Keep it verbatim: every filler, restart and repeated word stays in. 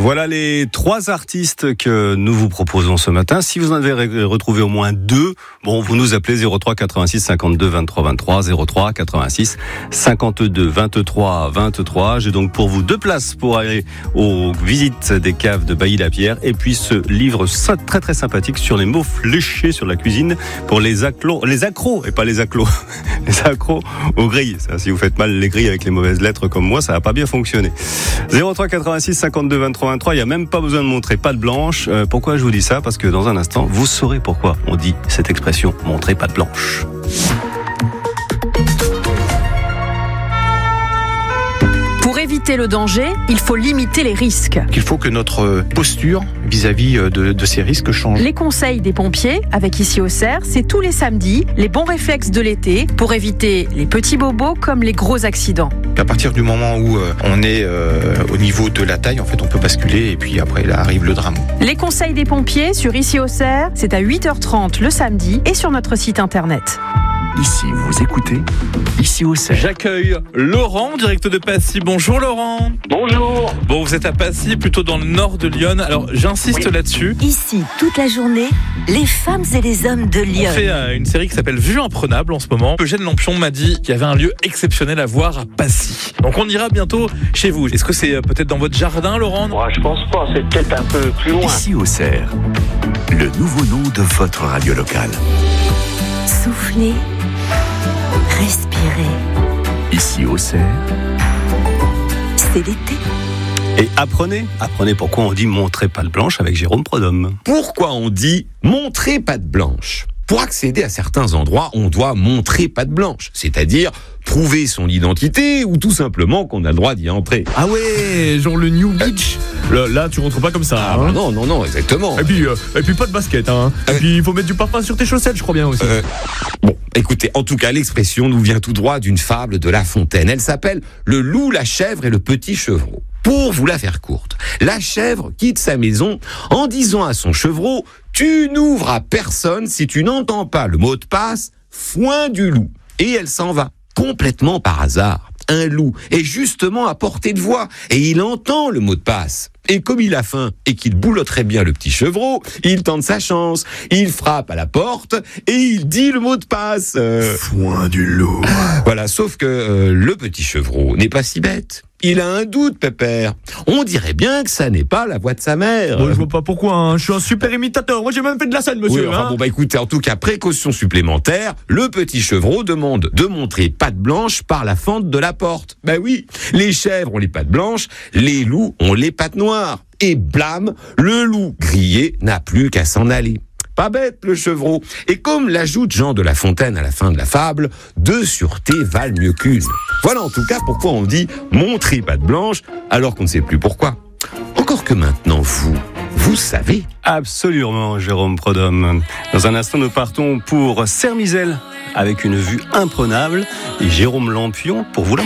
Voilà les trois artistes que nous vous proposons ce matin. Si vous en avez retrouvé au moins deux, bon, vous nous appelez zéro trois quatre-vingt-six cinquante-deux vingt-trois vingt-trois, zéro trois quatre-vingt-six cinquante-deux vingt-trois vingt-trois. J'ai donc pour vous deux places pour aller aux visites des caves de Bailly-la-Pierre et puis ce livre très très sympathique sur les mots fléchés sur la cuisine pour les accros, les accros et pas les acclos, les accros aux grilles. Ça, si vous faites mal les grilles avec les mauvaises lettres comme moi, ça va pas bien fonctionner. zéro trois quatre-vingt-six cinquante-deux vingt-trois vingt-trois, il n'y a même pas besoin de montrer patte blanche. Euh, pourquoi je vous dis ça ? Parce que dans un instant, vous saurez pourquoi on dit cette expression, montrer patte blanche. Pour éviter le danger, il faut limiter les risques. Il faut que notre posture vis-à-vis de, de ces risques change. Les conseils des pompiers, avec Ici Auxerre, c'est tous les samedis, les bons réflexes de l'été pour éviter les petits bobos comme les gros accidents. À partir du moment où euh, on est euh, au niveau de la taille, en fait, on peut basculer et puis après, là arrive le drame. Les conseils des pompiers sur Ici Auxerre, c'est à huit heures trente le samedi et sur notre site internet. Ici, vous écoutez Ici Auxerre. J'accueille Laurent, direct de Passy. Bonjour Laurent. Bonjour. Bon, vous êtes à Passy, plutôt dans le nord de Lyon. Alors, j'insiste Oui. là-dessus. Ici, toute la journée, les femmes et les hommes de Lyon. On fait euh, une série qui s'appelle Vue imprenable en ce moment. Eugène Lampion m'a dit qu'il y avait un lieu exceptionnel à voir à Passy. Donc, on ira bientôt chez vous. Est-ce que c'est euh, peut-être dans votre jardin, Laurent ? Ouais, je pense pas, c'est peut-être un peu plus loin. Ici Auxerre, le nouveau nom de votre radio locale. Soufflez, respirez. Ici Auxerre, C'est l'été. Et apprenez, apprenez pourquoi on dit montrer patte blanche avec Jérôme Prodhomme. Pourquoi on dit montrer patte blanche ? Pour accéder à certains endroits, on doit montrer patte blanche, c'est-à-dire prouver son identité ou tout simplement qu'on a le droit d'y entrer. Ah ouais, genre le New Beach. Là, là, tu rentres pas comme ça. Ah hein. bah non, non, non, exactement. Et puis, euh, et puis pas de basket. Hein. Euh, et puis il faut mettre du parfum sur tes chaussettes, je crois bien aussi. Euh, bon, écoutez, en tout cas, l'expression nous vient tout droit d'une fable de La Fontaine. Elle s'appelle « Le loup, la chèvre et le petit chevreau ». Pour vous la faire courte, la chèvre quitte sa maison en disant à son chevreau « Tu n'ouvres à personne si tu n'entends pas le mot de passe « foin du loup ». Et elle s'en va, complètement par hasard. Un loup est justement à portée de voix et il entend le mot de passe. Et comme il a faim et qu'il boulotterait bien le petit chevreau, il tente sa chance. Il frappe à la porte et il dit le mot de passe. Euh... foin du loup. Voilà, sauf que euh, le petit chevreau n'est pas si bête. Il a un doute, pépère. On dirait bien que ça n'est pas la voix de sa mère. Bon, je vois pas pourquoi, hein. Je suis un super imitateur. Moi, j'ai même fait de la scène, monsieur. Oui, enfin, hein. bon, bah écoutez, en tout cas, précaution supplémentaire, le petit chevreau demande de montrer patte blanche par la fente de la porte. Ben oui, les chèvres ont les pattes blanches, les loups ont les pattes noires. Et blâme, le loup grillé n'a plus qu'à s'en aller. Pas bête, le chevreau. Et comme l'ajoute Jean de La Fontaine à la fin de la fable, deux sûretés valent mieux qu'une. Voilà en tout cas pourquoi on dit montrer patte blanche, alors qu'on ne sait plus pourquoi. Encore que maintenant, vous, vous savez. Absolument, Jérôme Prodhomme. Dans un instant, nous partons pour Sermizel avec une vue imprenable et Jérôme Lampion pour vous la